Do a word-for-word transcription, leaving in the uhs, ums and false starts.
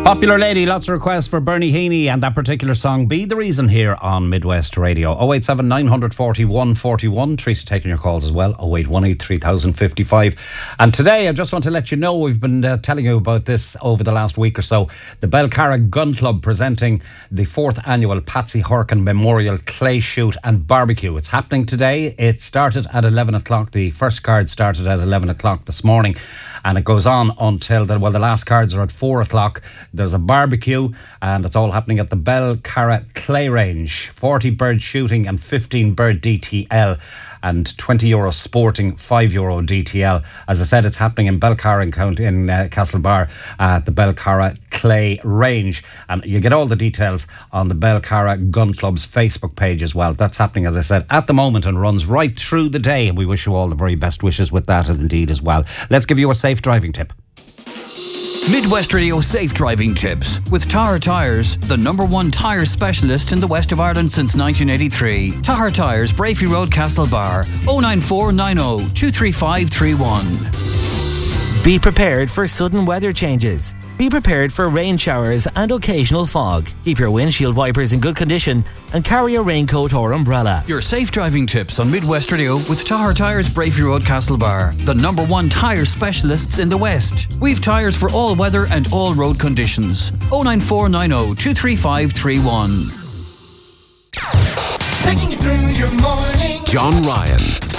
Popular Lady, lots of requests for Bernie Heaney and that particular song Be The Reason here on Midwest Radio. oh eight seven nine four one four one. Teresa taking your calls as well. oh eight one eight three thousand fifty-five. And today I just want to let you know, we've been uh, telling you about this over the last week or so. The Belcarra Gun Club presenting the fourth annual Patsy Horkin Memorial Clay Shoot and Barbecue. It's happening today. It started at eleven o'clock. The first card started at eleven o'clock this morning. And it goes on until, the, well, the last cards are at four o'clock. There's a barbecue and it's all happening at the Belcarra Clay Range. forty bird shooting and fifteen bird D T L and twenty euro sporting, five euro D T L. As I said, it's happening in Belcarra in, County, in uh, Castlebar at the Belcarra Clay Range. And you get all the details on the Belcarra Gun Club's Facebook page as well. That's happening, as I said, at the moment and runs right through the day. And we wish you all the very best wishes with that as indeed as well. Let's give you a safe driving tip. Midwest Radio Safe Driving Tips with Tahar Tyres, the number one tyre specialist in the west of Ireland since nineteen eighty-three. Tahar Tyres, Brafey Road, Castlebar. oh nine four nine oh two three five three one. Be prepared for sudden weather changes. Be prepared for rain showers and occasional fog. Keep your windshield wipers in good condition and carry a raincoat or umbrella. Your safe driving tips on Midwest Radio with Tahar Tyres, Brafey Road, Castlebar. The number one tyre specialists in the West. We've tyres for all weather and all road conditions. oh nine four nine oh two three five three one. Taking you through your morning. John Ryan.